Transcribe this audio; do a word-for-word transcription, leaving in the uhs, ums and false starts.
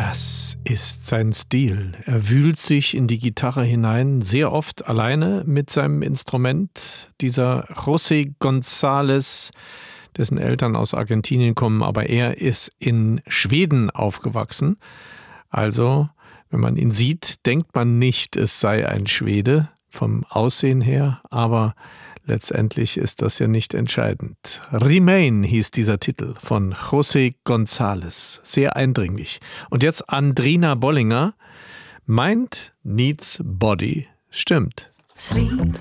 Das ist sein Stil. Er wühlt sich in die Gitarre hinein, sehr oft alleine mit seinem Instrument. Dieser José González, dessen Eltern aus Argentinien kommen, aber er ist in Schweden aufgewachsen. Also, wenn man ihn sieht, denkt man nicht, es sei ein Schwede vom Aussehen her, aber letztendlich ist das ja nicht entscheidend. Remain hieß dieser Titel von José González. Sehr eindringlich. Und jetzt Andrina Bollinger. Mind needs body. Stimmt. Sleep